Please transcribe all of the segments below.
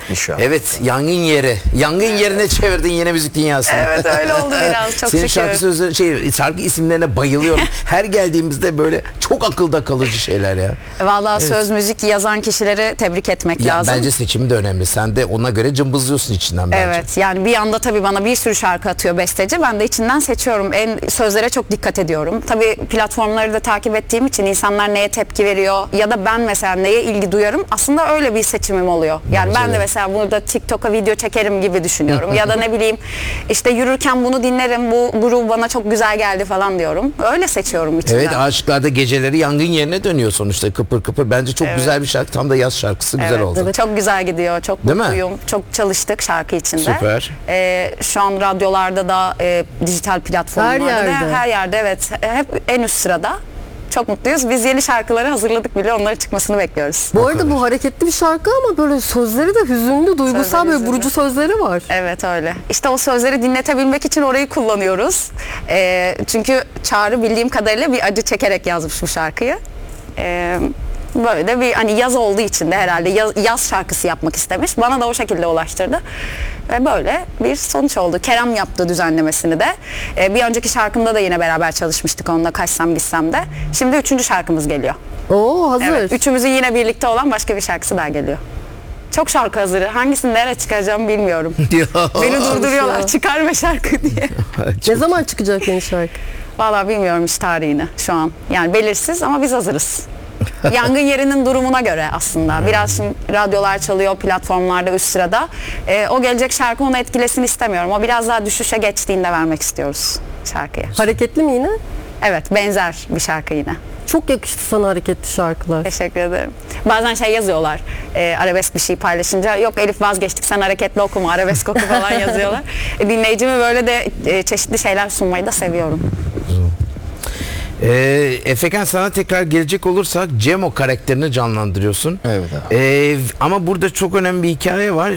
İnşallah. Evet, yangın yeri. Yangın yerine çevirdin yine müzik dünyasını. Evet, öyle oldu biraz, çok Senin şükür. şarkı sözleri, şarkı isimlerine bayılıyorum. Her geldiğimizde böyle çok akılda kalıcı şeyler ya. Vallahi söz müzik yazan kişileri tebrik etmek Ya lazım. bence seçimi de önemli. Sen de ona göre cımbızlıyorsun içinden bence. Evet, yani bir anda tabii bana bir sürü şarkı atıyor besteci. Ben de içinden seçiyorum. Sözlere çok dikkat ediyorum. Tabii platformları da takip ettiğim için insanlar neye tepki veriyor ya da ben mesela neye ilgi duyarım. Aslında öyle bir seçimim oluyor. Yani Bence ben de de. mesela burada TikTok'a video çekerim gibi düşünüyorum. Ya da ne bileyim işte yürürken bunu dinlerim. Bu grup bana çok güzel geldi falan diyorum. Öyle seçiyorum içinden. Evet, aşıklarda geceleri yangın yerine dönüyor sonuçta, kıpır kıpır. Bence çok güzel bir şarkı. Tam da yaz şarkısı, güzel Evet, oldu. çok güzel gidiyor. Çok Değil mi? mutluyum. Çok çalıştık şarkı içinde. Süper. Şu an radyolarda da dijital platformlarda Her da yerde. her yerde, evet. Hep en üst sırada. Çok mutluyuz. Biz yeni şarkıları hazırladık bile. Onların çıkmasını bekliyoruz. Bu arada bu hareketli bir şarkı ama böyle sözleri de hüzünlü, duygusal, Sözleri böyle hüzünlü. vurucu sözleri var. Evet, öyle. İşte o sözleri dinletebilmek için orayı kullanıyoruz. Çünkü Çağrı bildiğim kadarıyla bir acı çekerek yazmış bu şarkıyı. Böyle de bir hani yaz olduğu için de herhalde yaz şarkısı yapmak istemiş. Bana da o şekilde ulaştırdı. Ve böyle bir sonuç oldu. Kerem yaptı düzenlemesini de. Bir önceki şarkımda da yine beraber çalışmıştık onunla, Kaçsam Gitsem de. Şimdi 3. şarkımız geliyor. Oo, hazır. Evet, üçümüzün yine birlikte olan başka bir şarkısı daha geliyor. Çok şarkı hazırı. Hangisini nereye çıkaracağımı bilmiyorum. Beni durduruyorlar. Çıkarma şarkı diye. Ne zaman çıkacak yeni şarkı? Vallahi bilmiyorum hiç tarihini şu an. Yani belirsiz ama biz hazırız. Yangın yerinin durumuna göre aslında. Biraz şimdi radyolar çalıyor, platformlarda üst sırada. O gelecek şarkı onu etkilesin istemiyorum. O biraz daha düşüşe geçtiğinde vermek istiyoruz şarkıya. Hareketli mi yine? Evet, benzer bir şarkı yine. Çok yakıştı sana hareketli şarkılar. Teşekkür ederim. Bazen şey yazıyorlar, arabesk bir şey paylaşınca, yok Elif vazgeçtik sen hareketli okuma, arabesk oku falan yazıyorlar. Dinleyicime böyle de çeşitli şeyler sunmayı da seviyorum. Efekan, sana tekrar gelecek olursak Cemo karakterini canlandırıyorsun. Evet abi. Ama burada çok önemli bir hikaye var.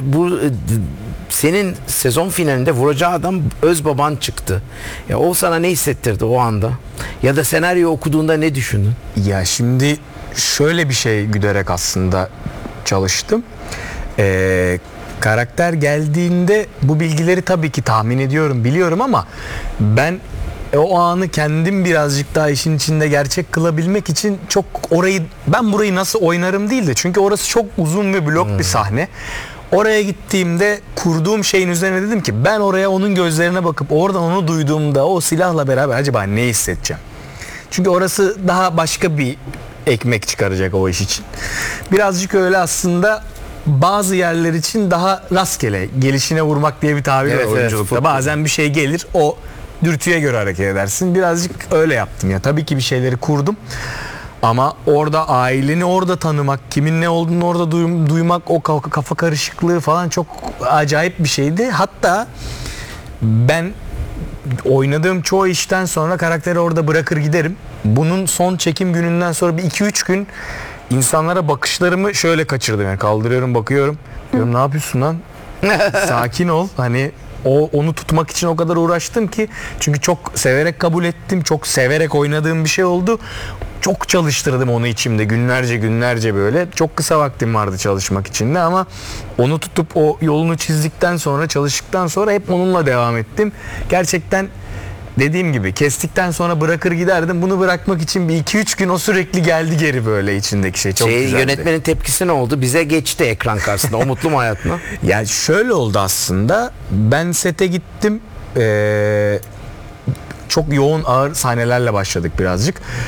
Senin sezon finalinde vuracağı adam Özbaban çıktı. Ya o sana ne hissettirdi o anda? Ya da senaryo okuduğunda ne düşündün? Ya şimdi şöyle bir şey güderek aslında çalıştım. Karakter geldiğinde bu bilgileri tabii ki tahmin ediyorum, biliyorum ama ben o anı kendim birazcık daha işin içinde gerçek kılabilmek için çok burayı nasıl oynarım değil de, çünkü orası çok uzun ve blok bir sahne. Oraya gittiğimde kurduğum şeyin üzerine dedim ki ben oraya onun gözlerine bakıp oradan onu duyduğumda o silahla beraber acaba ne hissedeceğim? Çünkü orası daha başka bir ekmek çıkaracak o iş için. Birazcık öyle aslında, bazı yerler için daha rastgele gelişine vurmak diye bir tabir var Evet, oyunculukta. evet. Bazen bir şey gelir, o dürtüye göre hareket edersin. Birazcık öyle yaptım ya. Tabii ki bir şeyleri kurdum. Ama orada aileni orada tanımak, kimin ne olduğunu orada duymak, o kafa karışıklığı falan çok acayip bir şeydi. Hatta ben oynadığım çoğu işten sonra karakteri orada bırakır giderim. Bunun son çekim gününden sonra bir 2-3 gün insanlara bakışlarımı şöyle kaçırdım. Yani kaldırıyorum, bakıyorum. Diyorum ne yapıyorsun lan? Sakin ol. Hani onu tutmak için o kadar uğraştım ki, çünkü çok severek kabul ettim. Çok severek oynadığım bir şey oldu. Çok çalıştırdım onu içimde günlerce böyle. Çok kısa vaktim vardı çalışmak için de, ama onu tutup o yolunu çizdikten sonra, çalıştıktan sonra hep onunla devam ettim. Gerçekten dediğim gibi kestikten sonra bırakır giderdim. Bunu bırakmak için bir 2-3 gün o sürekli geldi geri, böyle içindeki şey. Çok güzeldi. Yönetmenin tepkisi ne oldu? Bize geçti ekran karşısında. O mutlu mu hayatına? Yani şöyle oldu aslında. Ben sete gittim. Çok yoğun, ağır sahnelerle başladık birazcık.